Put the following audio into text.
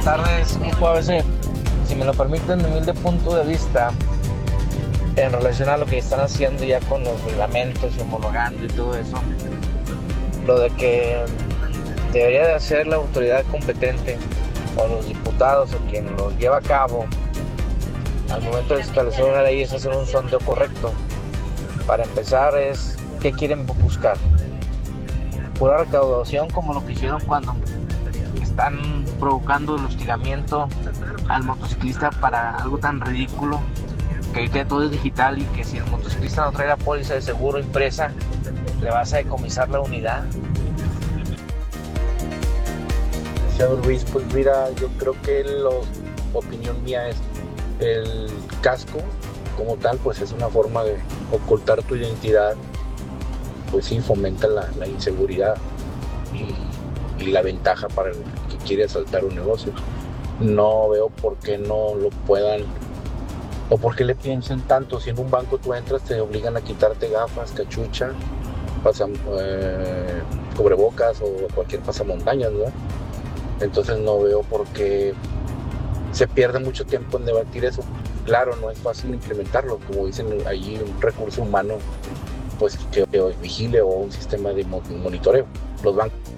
buenas tardes. Grupo ABC. Si me lo permiten, mi humilde punto de vista en relación a lo que están haciendo ya con los reglamentos y homologando y todo eso, lo de que debería de hacer la autoridad competente o los diputados o quien lo lleva a cabo al momento de establecer una ley es hacer un sondeo correcto. Para empezar es qué quieren buscar. Pura recaudación como lo que hicieron cuando están provocando el hostigamiento al motociclista para algo tan ridículo que ahorita todo es digital y que si el motociclista no trae la póliza de seguro impresa le vas a decomisar la unidad. Señor Luis, pues mira, yo creo que opinión mía es el casco como tal, pues es una forma de ocultar tu identidad, pues sí, fomenta la inseguridad y la ventaja para el que quiere asaltar un negocio. No veo por qué no lo puedan o por qué le piensen tanto. Si en un banco tú entras te obligan a quitarte gafas, cachucha, cubrebocas o cualquier pasamontañas, ¿no? Entonces no veo por qué se pierde mucho tiempo en debatir eso. Claro, no es fácil implementarlo, como dicen allí, un recurso humano pues que vigile o un sistema de monitoreo. Los bancos